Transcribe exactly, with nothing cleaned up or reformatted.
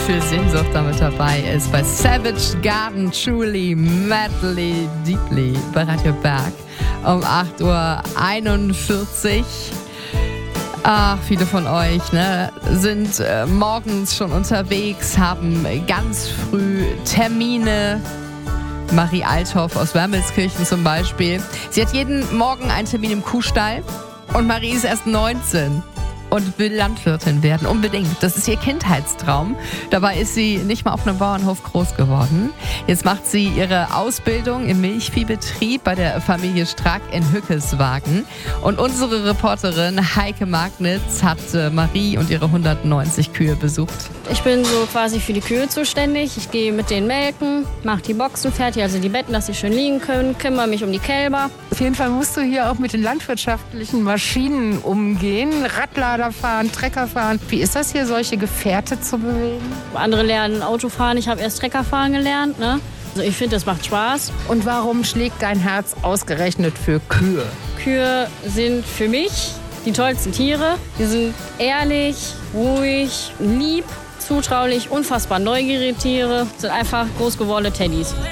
viel Sehnsucht damit dabei ist. Bei Savage Garden, Truly, Madly, Deeply bei Radio Berg um acht Uhr einundvierzig. Ach, viele von euch ne, sind äh, morgens schon unterwegs, haben ganz früh Termine. Marie Althoff aus Wermelskirchen zum Beispiel. Sie hat jeden Morgen einen Termin im Kuhstall und Marie ist erst neunzehn. Und will Landwirtin werden, unbedingt. Das ist ihr Kindheitstraum. Dabei ist sie nicht mal auf einem Bauernhof groß geworden. Jetzt macht sie ihre Ausbildung im Milchviehbetrieb bei der Familie Strack in Hückeswagen. Und unsere Reporterin Heike Magnitz hat Marie und ihre hundertneunzig Kühe besucht. Ich bin so quasi für die Kühe zuständig. Ich gehe mit denen melken, mache die Boxen fertig, also die Betten, dass sie schön liegen können, kümmere mich um die Kälber. Auf jeden Fall musst du hier auch mit den landwirtschaftlichen Maschinen umgehen. Radlader fahren, Trecker fahren. Wie ist das hier, solche Gefährte zu bewegen? Andere lernen Auto fahren, ich habe erst Trecker fahren gelernt. Ne? Also ich finde, das macht Spaß. Und warum schlägt dein Herz ausgerechnet für Kühe? Kühe sind für mich die tollsten Tiere. Die sind ehrlich, ruhig, lieb, zutraulich, unfassbar neugierige Tiere. Sind einfach groß gewordene Teddys.